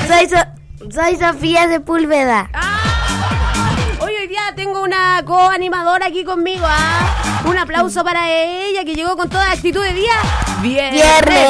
Soy Sofía Sepúlveda. Hoy día tengo una co-animadora aquí conmigo. Un aplauso para ella que llegó con toda la actitud de día. Viernes.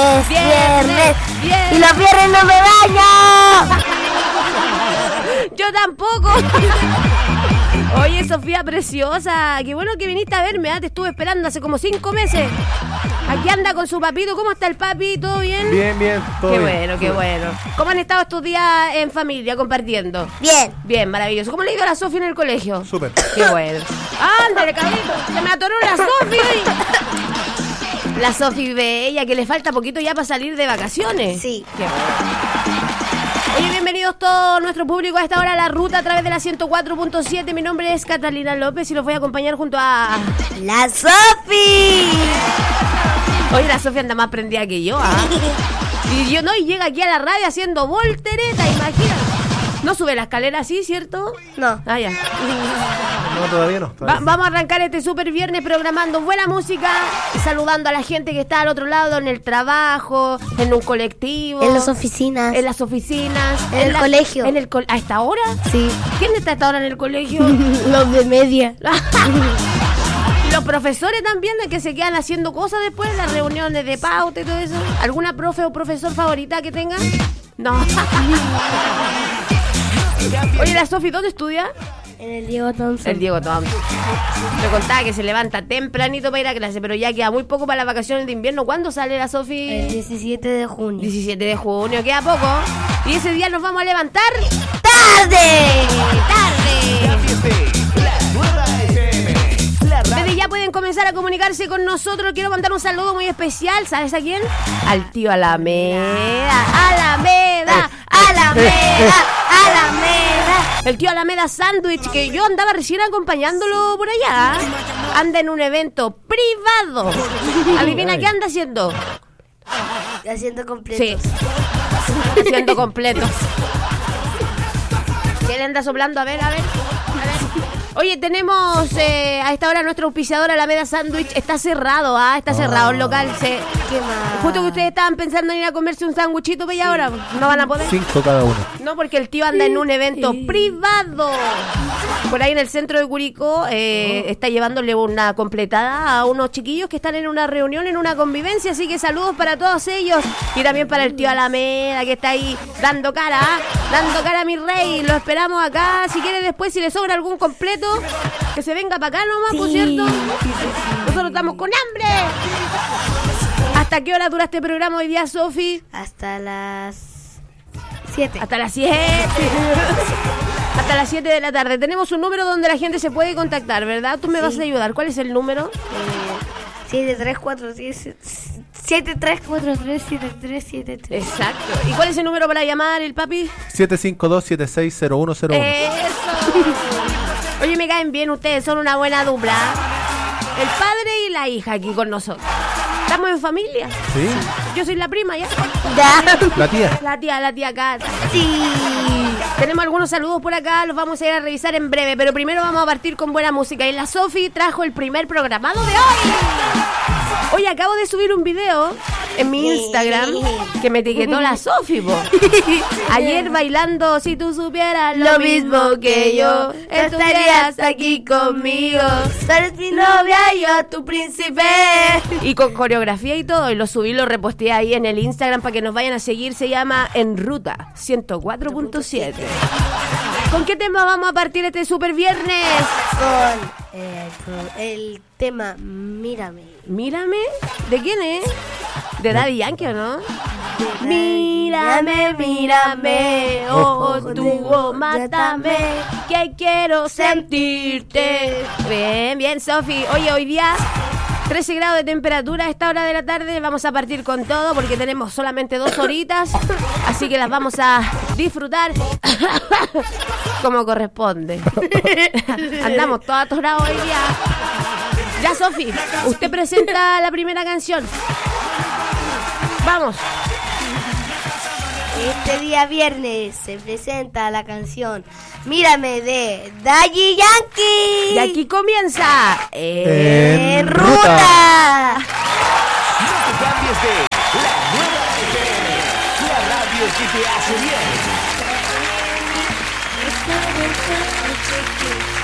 Y los viernes no me baño. Yo tampoco. Oye, Sofía preciosa, qué bueno que viniste a verme, te estuve esperando hace como 5 meses. Aquí anda con su papito. ¿Cómo está el papi? ¿Todo bien? Bien, todo qué bien. Bueno, qué bueno. ¿Cómo han estado estos días en familia compartiendo? Bien, maravilloso. ¿Cómo le ha ido a la Sofi en el colegio? Súper. Qué bueno. Ándale, cabrito, se me atoró la Sofi hoy. La Sofi bella, que le falta poquito ya para salir de vacaciones. Sí. Qué bueno. Oye, bienvenidos todo nuestro público a esta hora a La Ruta a través de la 104.7. Mi nombre es Catalina López y los voy a acompañar junto a... ¡La Sofi! Oye, la Sofi anda más prendida que yo, Y yo no, y llega aquí a la radio haciendo voltereta, imagínate. No sube la escalera así, ¿cierto? No. Ya. No, todavía no. Vamos a arrancar este super viernes programando buena música y saludando a la gente que está al otro lado, en el trabajo, en un colectivo. En las oficinas. En las oficinas. En el colegio. ¿A esta hora? Sí. ¿Quién está a esta hora en el colegio? Los de media. Y los profesores también, de que se quedan haciendo cosas después, las reuniones de pauta y todo eso. ¿Alguna profe o profesor favorita que tenga? No. Oye, la Sofi, ¿dónde estudia? En el Diego Thompson. El Diego Thompson. Me contaba que se levanta tempranito para ir a clase, pero ya queda muy poco para las vacaciones de invierno. ¿Cuándo sale la Sofi? El 17 de junio. 17 de junio, queda poco. Y ese día nos vamos a levantar ¡Tarde! Desde ya pueden comenzar a comunicarse con nosotros. Quiero mandar un saludo muy especial. ¿Sabes a quién? Al tío Alameda. El tío Alameda Sándwich, que yo andaba recién acompañándolo por allá. Anda en un evento privado. Adivina qué anda haciendo. Haciendo completos. Sí. Haciendo completos. ¿Qué le anda soplando? A ver. Oye, tenemos a esta hora nuestro auspiciador Alameda Sándwich. Está cerrado, está cerrado el local. Qué mal. Justo que ustedes estaban pensando en ir a comerse un sándwichito, pero ya ahora no van a poder. 5 cada uno. No, porque el tío anda en un evento privado. Por ahí en el centro de Curicó está llevándole una completada a unos chiquillos que están en una reunión, en una convivencia. Así que saludos para todos ellos. Y también para el tío Alameda, que está ahí dando cara a mi rey. Lo esperamos acá. Si quiere después, si le sobra algún completo, que se venga para acá nomás, por cierto. Nosotros estamos con hambre. ¿Hasta qué hora dura este programa hoy día, Sofi? Hasta las 7. Hasta las 7. Hasta las 7 de la tarde. Tenemos un número donde la gente se puede contactar, ¿verdad? Tú me vas a ayudar. ¿Cuál es el número? 73437373. Exacto. ¿Y cuál es el número para llamar, el papi? 752-760101. Eso. Oye, me caen bien ustedes, son una buena dupla. El padre y la hija aquí con nosotros. ¿Estamos en familia? Sí. Yo soy la prima, ¿ya? La tía. La tía Cata. Sí. Tenemos algunos saludos por acá, los vamos a ir a revisar en breve, pero primero vamos a partir con buena música. Y la Sofi trajo el primer programado de hoy. Oye, acabo de subir un video en mi Instagram que me etiquetó la Sofi, po. Ayer bailando, si tú supieras lo mismo que yo, estarías aquí conmigo. Tú eres mi novia y yo tu príncipe. Y con coreografía y todo, y lo subí, lo reposteé ahí en el Instagram para que nos vayan a seguir. Se llama En Ruta 104.7. ¿Con qué tema vamos a partir este super viernes? Con el tema Mírame. ¿Mírame? ¿De quién es? ¿De Daddy Yankee o no? Mírame, tú, mátame, que quiero sentirte. Bien, Sofi. Oye, hoy día 13 grados de temperatura a esta hora de la tarde. Vamos a partir con todo porque tenemos solamente 2 horitas. Así que las vamos a disfrutar como corresponde. Andamos todos atorados hoy día. Ya, Sofi, usted presenta la primera canción. Vamos. Este día viernes se presenta la canción Mírame de Daddy Yankee. Y aquí comienza En Ruta. No te cambies de la nueva FM, la radio radio que te hace bien.